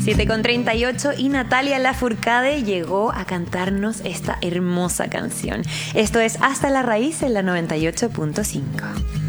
7:38 y Natalia Lafourcade llegó a cantarnos esta hermosa canción. Esto es Hasta la Raíz en la 98.5.